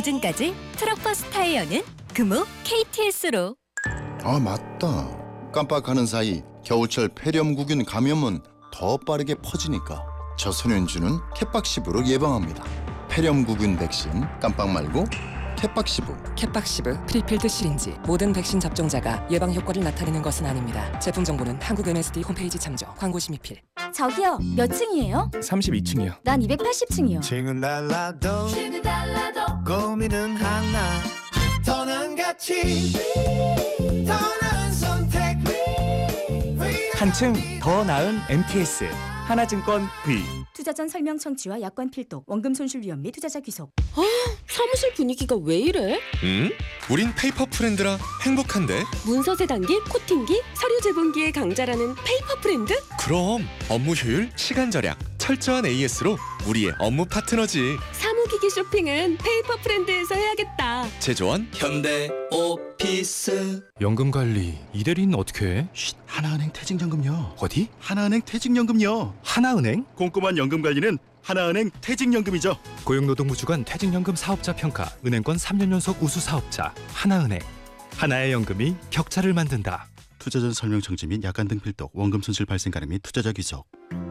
보증까지 트럭버스 타이어는 금호 KTS로. 아, 맞다. 깜빡하는 사이 겨울철 폐렴구균 감염은 더 빠르게 퍼지니까 저소년주는 캣박시브로 예방합니다. 폐렴구균 백신 깜빡 말고 캣박시브. 캣박시브 프리필드 시린지. 모든 백신 접종자가 예방 효과를 나타내는 것은 아닙니다. 제품 정보는 한국 MSD 홈페이지 참조. 광고 심의필. 저기요, 몇 층이에요? 32층이요. 난 280층이요. 층은 달라도 고민은 하나. 더 나은 가치, 더 나은 선택. 한층 더 나은 MTS 하나증권 V. 투자 전 설명 청취와 약관 필독, 원금 손실 위험 및 투자자 귀속. 사무실 분위기가 왜 이래? 우린 페이퍼 프렌드라 행복한데. 문서 세단기, 코팅기, 서류 제본기의 강자라는 페이퍼 프렌드? 그럼 업무 효율, 시간 절약, 철저한 AS로 우리의 업무 파트너지. 사무기기 쇼핑은 페이퍼 프렌드에서 해야겠다. 제조원 현대 오피스. 연금 관리 이대리는 어떻게 해? 하나은행 퇴직연금요. 어디? 하나은행 퇴직연금요. 하나은행? 꼼꼼한 연금 관리는 하나은행 퇴직연금이죠. 고용노동부주관 퇴직연금 사업자 평가 은행권 3년 연속 우수 사업자 하나은행. 하나의 연금이 격차를 만든다. 투자 전 설명 청지 및 약관 등 필독, 원금 손실 발생 가능 및 투자자 귀속.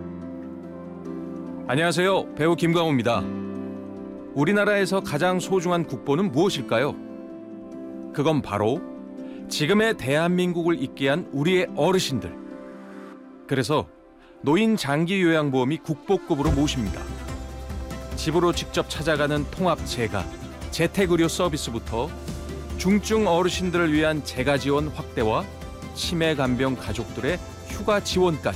안녕하세요. 배우 김광호입니다. 우리나라에서 가장 소중한 국보는 무엇일까요? 그건 바로 지금의 대한민국을 있게 한 우리의 어르신들. 그래서 노인 장기 요양보험이 국보급으로 모십니다. 집으로 직접 찾아가는 통합 재가, 재택의료 서비스부터 중증 어르신들을 위한 재가 지원 확대와 치매 간병 가족들의 휴가 지원까지